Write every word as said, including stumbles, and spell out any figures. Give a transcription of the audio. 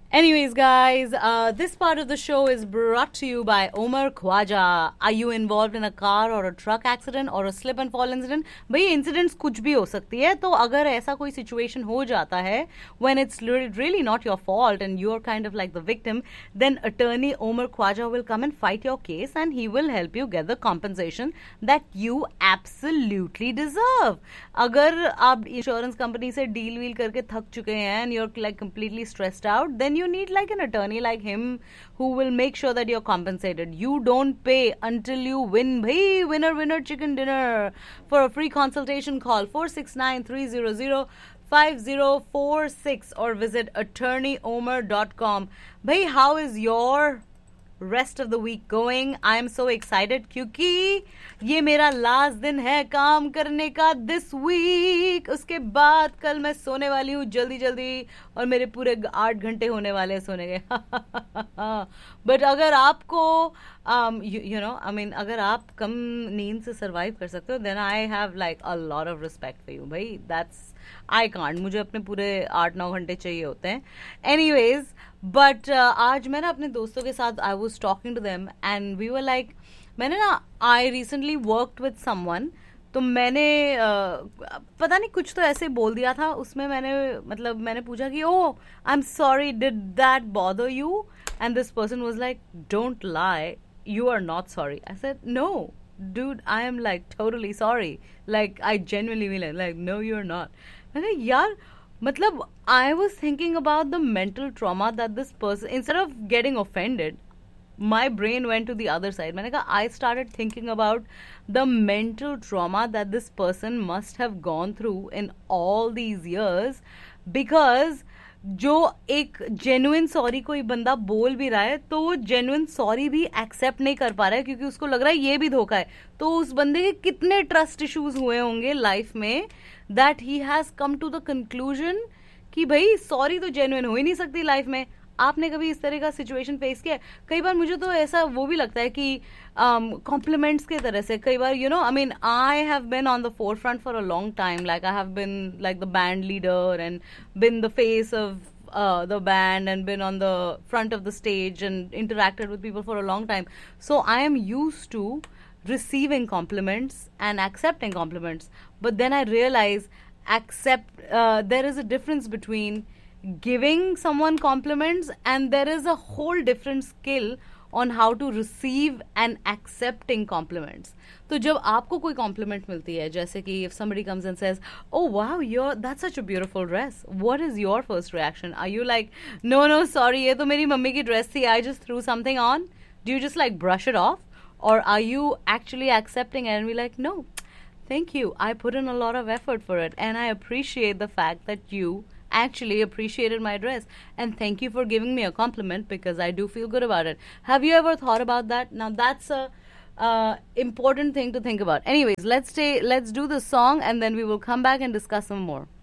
Anyways, guys, uh, this part of the show is brought to you by Omar Khwaja. Are you involved in a car or a truck accident or a slip and fall incident? भाई incidents कुछ भी हो सकती है, तो अगर ऐसा कोई situation हो जाता है when it's really not your fault and you're kind of like the victim, then attorney Omar Khwaja will come and fight your case and he will help you get the compensation that you absolutely deserve. अगर आप insurance company से deal wheel करके थक चुके हैं and you're like completely stressed out, then you need like an attorney like him who will make sure that you're compensated. You don't pay until you win. Bhai, winner, winner, chicken dinner. For a free consultation, call four six nine, three zero zero, five zero four six or visit attorney omar dot com. Bhai, how is your rest of the week going? I am so excited क्योंकि ये मेरा last दिन है काम करने का this week. उसके बाद कल मैं सोने वाली हूँ जल्दी जल्दी और मेरे पूरे आठ घंटे होने वाले हैं सोने के. बट अगर आपको यू नो आई मीन अगर आप कम नींद से सर्वाइव कर सकते हो then I have like a lot of respect for you. भाई दैट्स आई कांट. मुझे अपने पूरे आठ नौ घंटे चाहिए होते हैं. एनीवेज बट uh, आज मैं ना अपने दोस्तों के साथ I was talking to them and we were like मैंने ना I recently worked with someone. तो मैंने uh, पता नहीं कुछ तो ऐसे बोल दिया था उसमें. मैंने मतलब मैंने पूछा कि ओ I am sorry did that bother you and this person was like don't lie you are not sorry. I said no dude I am like totally sorry, like I genuinely mean it, like no you're not. मैंने यार मतलब I was thinking about the mental trauma that this person, instead of getting offended, my brain went to the other side. मैंने कहा I started thinking about the mental trauma that this person must have gone through in all these years, because जो एक genuine sorry कोई बंदा बोल भी रहा है तो वो जेन्युइन सॉरी भी एक्सेप्ट नहीं कर पा रहा है क्योंकि उसको लग रहा है ये भी धोखा है. तो उस बंदे के कितने ट्रस्ट इश्यूज हुए होंगे लाइफ में that he has come to the conclusion कि भाई सॉरी तो जेन्युइन हो ही नहीं सकती लाइफ में. आपने कभी इस तरह का सिचुएशन फेस किया? कई बार मुझे तो ऐसा वो भी लगता है कि कॉम्प्लीमेंट्स um, के तरह से कई बार you know I mean I have been on the four front for a long time. Like I have been like the band leader and been the face of the band and been on the front of the stage and interacted with people for a long time. So I am used to receiving compliments and accepting compliments. But then I realize accept uh, there is a difference between giving someone compliments and there is a whole different skill on how to receive and accepting compliments. तो जब आपको कोई compliment मिलती है, जैसे कि if somebody comes and says, oh wow, you're that's such a beautiful dress, what is your first reaction? Are you like, no no sorry, ये तो मेरी मम्मी की dress थी, I just threw something on? Do you just like brush it off? Or are you actually accepting it and be like, no, thank you, I put in a lot of effort for it and I appreciate the fact that you actually appreciated my dress and thank you for giving me a compliment because I do feel good about it. Have you ever thought about that? Now that's a uh, important thing to think about. Anyways, let's stay let's do the song and then we will come back and discuss some more.